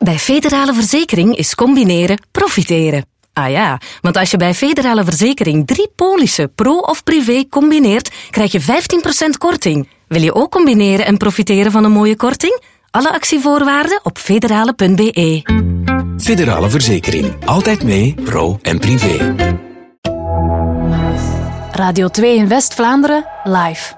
Bij Federale Verzekering is combineren profiteren. Ah ja, want als je bij Federale Verzekering 3 polissen, pro of privé, combineert, krijg je 15% korting. Wil je ook combineren en profiteren van een mooie korting? Alle actievoorwaarden op federale.be. Federale Verzekering. Altijd mee, pro en privé. Radio 2 in West-Vlaanderen, live.